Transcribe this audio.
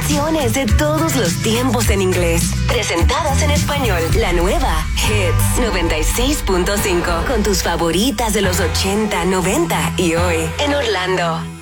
canciones de todos los tiempos en inglés, presentadas en español. La nueva Hits 96.5, con tus favoritas de los 80, 90 y hoy en Orlando.